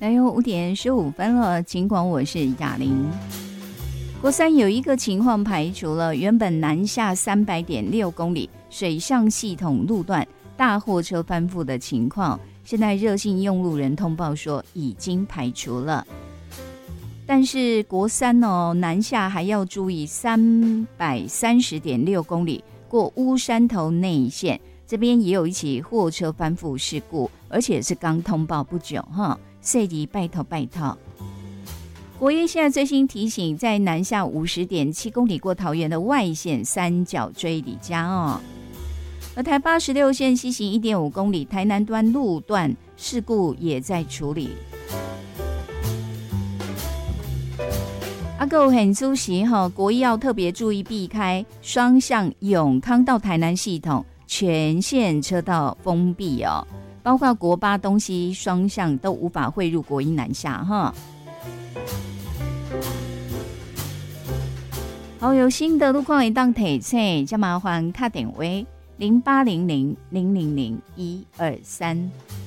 来哟5:15了，尽管我是雅玲。国三有一个情况排除了，原本南下300.6公里水上系统路段大货车翻覆的情况，现在热线用路人通报说已经排除了。但是国三南下还要注意330.6公里过乌山头内线，这边也有一起货车翻覆事故，而且是刚通报不久哈。细弟拜托拜托。国一现在最新提醒，在南下50.7公里过桃园的外线三角锥里家而台86线西行1.5公里台南端路段事故也在处理。还有很出席国一要特别注意避开双向永康到台南系统全线车道封闭包括国八东西双向都无法汇入国一南下好，有新的路况会当提醒，就麻烦打电话0800000123。